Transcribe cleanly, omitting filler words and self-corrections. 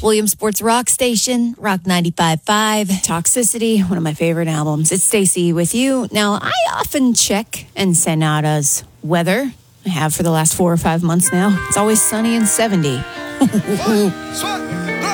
William Sports Rock Station, Rock 95.5, Toxicity, one of my favorite albums. It's Stacy with you. Now, I often check Ensenada's weather. I have for the last 4 or 5 months now. It's always sunny and 70.